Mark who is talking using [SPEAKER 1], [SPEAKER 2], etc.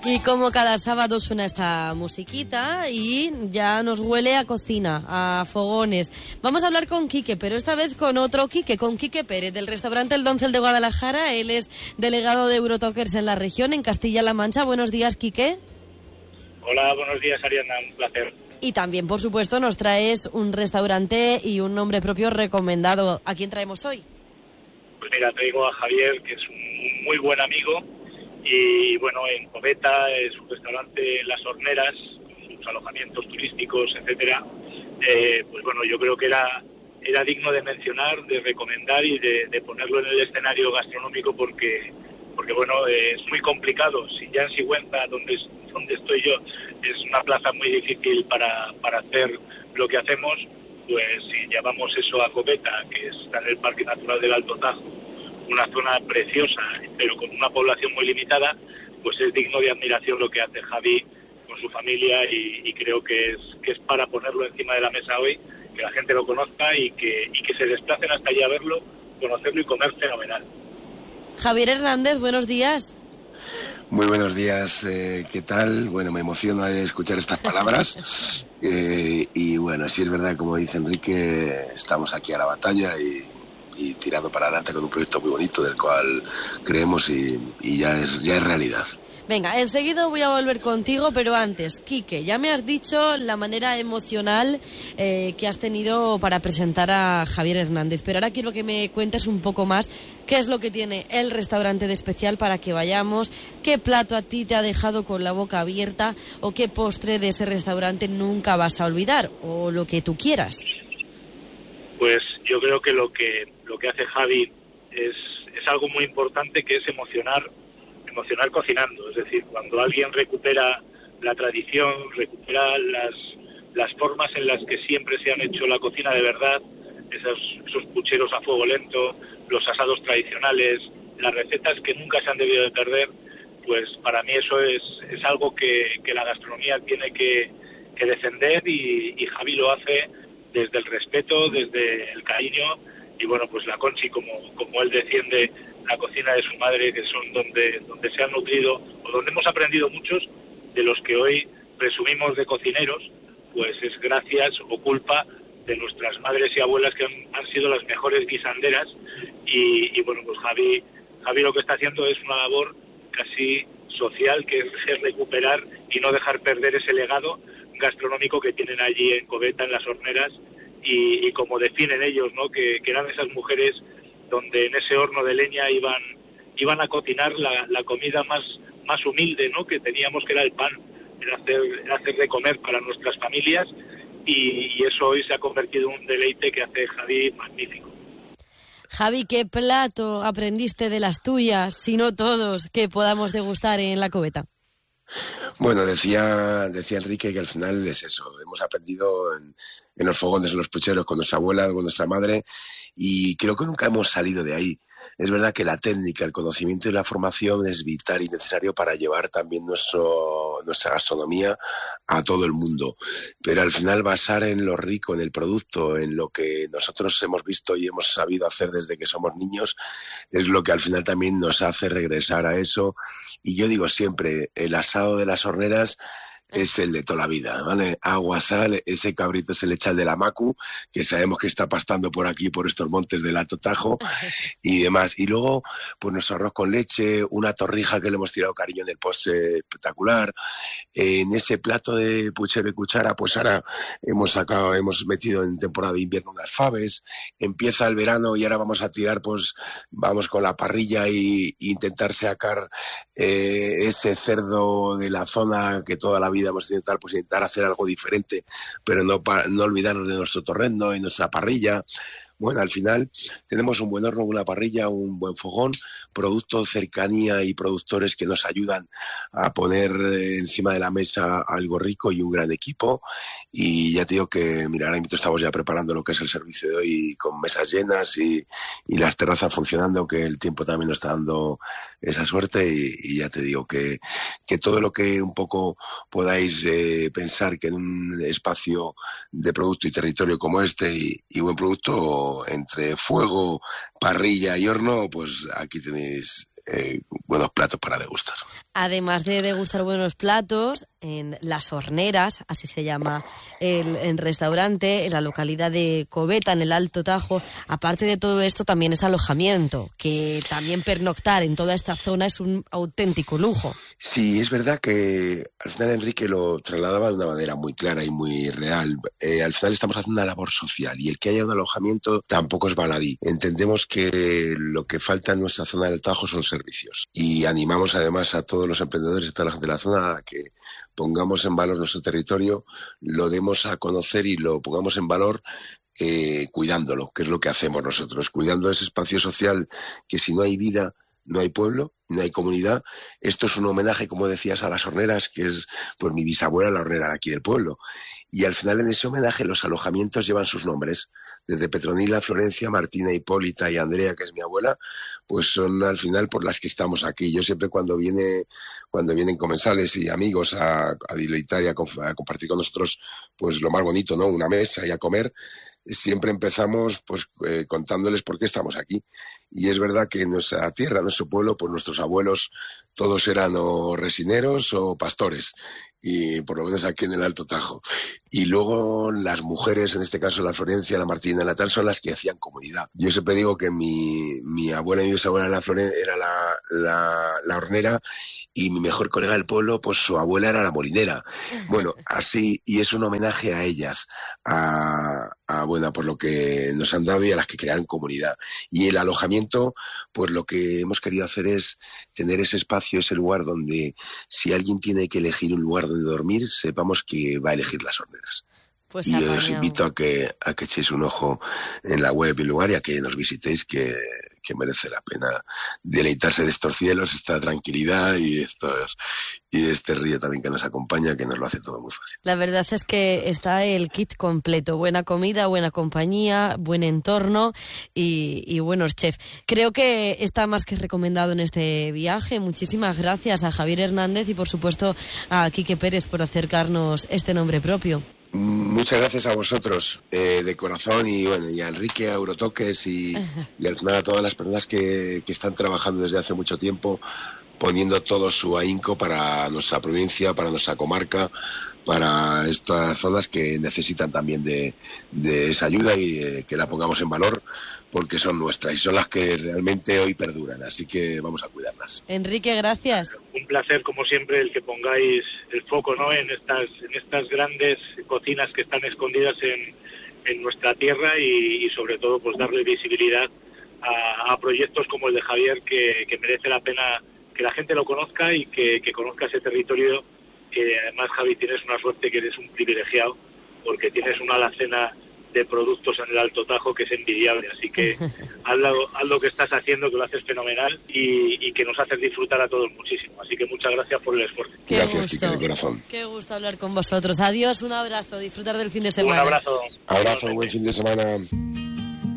[SPEAKER 1] Y como cada sábado suena esta musiquita y ya nos huele a cocina, a fogones. Vamos a hablar con Quique, pero esta vez con otro Quique, con Quique Pérez, del restaurante El Doncel de Guadalajara. Él es delegado de Eurotokers en la región, en Castilla-La Mancha. Buenos días, Quique.
[SPEAKER 2] Hola, buenos días, Ariana, un placer.
[SPEAKER 1] Y también, por supuesto, nos traes un restaurante y un nombre propio recomendado. ¿A quién traemos hoy?
[SPEAKER 2] Pues mira, traigo a Javier, que es un muy buen amigo. Y bueno, en Coveta es un restaurante en Las Horneras, con sus alojamientos turísticos, etcétera. Pues bueno, yo creo que era digno de mencionar, de recomendar y de ponerlo en el escenario gastronómico porque bueno, es muy complicado. Si ya en Sigüenza, donde estoy yo, es una plaza muy difícil para hacer lo que hacemos, pues si llevamos eso a Coveta, que está en el Parque Natural del Alto Tajo, una zona preciosa, pero con una población muy limitada, pues es digno de admiración lo que hace Javi con su familia y creo que es para ponerlo encima de la mesa hoy, que la gente lo conozca y que se desplacen hasta allí a verlo, conocerlo y comer fenomenal.
[SPEAKER 1] Javier Hernández, buenos días.
[SPEAKER 3] Muy buenos días, ¿qué tal? Bueno, me emociona escuchar estas palabras y bueno, sí es verdad, como dice Enrique, estamos aquí a la batalla y tirando para adelante con un proyecto muy bonito del cual creemos y ya es realidad.
[SPEAKER 1] Venga, enseguida voy a volver contigo, pero antes, Quique, ya me has dicho la manera emocional que has tenido para presentar a Javier Hernández, pero ahora quiero que me cuentes un poco más qué es lo que tiene el restaurante de especial para que vayamos, qué plato a ti te ha dejado con la boca abierta o qué postre de ese restaurante nunca vas a olvidar, o lo que tú quieras.
[SPEAKER 2] Pues yo creo que lo que hace Javi es algo muy importante, que es emocionar cocinando. Es decir, cuando alguien recupera la tradición, recupera las formas en las que siempre se han hecho la cocina de verdad, esos pucheros a fuego lento, los asados tradicionales, las recetas que nunca se han debido de perder, pues para mí eso es algo que la gastronomía tiene que defender y Javi lo hace desde el respeto, desde el cariño y bueno, pues la Conchi, como él defiende la cocina de su madre, que son donde se han nutrido o donde hemos aprendido muchos de los que hoy presumimos de cocineros, pues es gracias o culpa de nuestras madres y abuelas que han sido las mejores guisanderas y bueno, pues Javi lo que está haciendo es una labor casi social, que es recuperar y no dejar perder ese legado gastronómico que tienen allí en Coveta, en Las Horneras, y como definen ellos, ¿no? Que eran esas mujeres donde en ese horno de leña iban a cocinar la comida más humilde, ¿no? Que teníamos, que era el pan, era hacer de comer para nuestras familias, y eso hoy se ha convertido en un deleite que hace Javi magnífico.
[SPEAKER 1] Javi, ¿qué plato aprendiste de las tuyas, si no todos, que podamos degustar en la Coveta?
[SPEAKER 3] Bueno, decía Enrique que al final es eso, hemos aprendido en los fogones, en los pucheros, con nuestra abuela, con nuestra madre, y creo que nunca hemos salido de ahí. Es verdad que la técnica, el conocimiento y la formación es vital y necesario para llevar también nuestra gastronomía a todo el mundo. Pero al final basar en lo rico, en el producto, en lo que nosotros hemos visto y hemos sabido hacer desde que somos niños, es lo que al final también nos hace regresar a eso. Y yo digo siempre, el asado de Las Horneras es el de toda la vida, ¿vale? Agua, sal, ese cabrito se le echa el de la Macu, que sabemos que está pastando por aquí, por estos montes del Alto Tajo y demás. Y luego, pues nuestro arroz con leche, una torrija que le hemos tirado cariño en el postre, espectacular. En ese plato de puchero y cuchara, pues ahora hemos metido en temporada de invierno unas faves. Empieza el verano y ahora vamos a tirar, pues vamos con la parrilla y intentar sacar ese cerdo de la zona que toda la vida hemos intentado, pues intentar hacer algo diferente, pero no olvidarnos de nuestro torrendo y nuestra parrilla. Bueno, al final tenemos un buen horno, una parrilla, un buen fogón, producto, cercanía y productores que nos ayudan a poner encima de la mesa algo rico y un gran equipo. Y ya te digo que, mira, ahora mismo estamos ya preparando lo que es el servicio de hoy con mesas llenas y las terrazas funcionando, que el tiempo también nos está dando esa suerte. Y ya te digo que todo lo que un poco podáis pensar que en un espacio de producto y territorio como este y buen producto, entre fuego, parrilla y horno, pues aquí tenéis buenos platos para degustar.
[SPEAKER 1] Además de degustar buenos platos, en Las Horneras, así se llama el restaurante, en la localidad de Coveta, en el Alto Tajo, aparte de todo esto también es alojamiento, que también pernoctar en toda esta zona es un auténtico lujo.
[SPEAKER 3] Sí, es verdad que al final Enrique lo trasladaba de una manera muy clara y muy real. Al final estamos haciendo una labor social y el que haya un alojamiento tampoco es baladí. Entendemos que lo que falta en nuestra zona del Tajo son servicios y animamos además a todos los emprendedores de la zona a que pongamos en valor nuestro territorio, lo demos a conocer y lo pongamos en valor cuidándolo, que es lo que hacemos nosotros, cuidando ese espacio social que si no hay vida, no hay pueblo, no hay comunidad. Esto es un homenaje, como decías, a Las Horneras, que es pues mi bisabuela, la hornera de aquí del pueblo. Y al final en ese homenaje los alojamientos llevan sus nombres. Desde Petronila, Florencia, Martina, Hipólita y Andrea, que es mi abuela, pues son al final por las que estamos aquí. Yo siempre cuando vienen comensales y amigos a deleitar y a compartir con nosotros pues lo más bonito, ¿no? Una mesa y a comer, siempre empezamos pues contándoles por qué estamos aquí. Y es verdad que en nuestra tierra, en nuestro pueblo, pues nuestros abuelos todos eran o resineros o pastores, y por lo menos aquí en el Alto Tajo. Y luego las mujeres, en este caso la Florencia, la Martina y la tal, son las que hacían comunidad. Yo siempre digo que mi abuela y mi bisabuela era la hornera, y mi mejor colega del pueblo, pues su abuela era la molinera. Bueno, así, y es un homenaje a ellas, bueno, por lo que nos han dado y a las que crearon comunidad. Y el alojamiento, pues lo que hemos querido hacer es tener ese espacio, ese lugar donde si alguien tiene que elegir un lugar donde dormir, sepamos que va a elegir Las Horneras. Pues y os invito a que echéis un ojo en la web y lugar y a que nos visitéis, que merece la pena deleitarse de estos cielos, esta tranquilidad y este río también que nos acompaña, que nos lo hace todo muy fácil.
[SPEAKER 1] La verdad es que está el kit completo: buena comida, buena compañía, buen entorno y buenos chefs. Creo que está más que recomendado en este viaje. Muchísimas gracias a Javier Hernández y por supuesto a Quique Pérez por acercarnos este nombre propio.
[SPEAKER 3] Muchas gracias a vosotros, de corazón, y bueno, y a Enrique, a Eurotoques y al final a todas las personas que están trabajando desde hace mucho tiempo, poniendo todo su ahínco para nuestra provincia, para nuestra comarca, para estas zonas que necesitan también de esa ayuda y que la pongamos en valor, porque son nuestras y son las que realmente hoy perduran, así que vamos a cuidarlas.
[SPEAKER 1] Enrique, gracias.
[SPEAKER 2] Un placer, como siempre, el que pongáis el foco, ¿no?, en estas grandes cocinas que están escondidas en nuestra tierra y sobre todo pues darle visibilidad a proyectos como el de Javier, que merece la pena que la gente lo conozca y que conozca ese territorio, que además, Javi, tienes una suerte, que eres un privilegiado, porque tienes una alacena de productos en el Alto Tajo que es envidiable, así que haz lo que estás haciendo, que lo haces fenomenal y que nos haces disfrutar a todos muchísimo, así que muchas gracias por el esfuerzo.
[SPEAKER 3] Gracias, Quique, de corazón.
[SPEAKER 1] Qué gusto hablar con vosotros. Adiós, un abrazo, disfrutar del fin de semana.
[SPEAKER 2] Un abrazo.
[SPEAKER 3] Abrazo, buen fin de semana.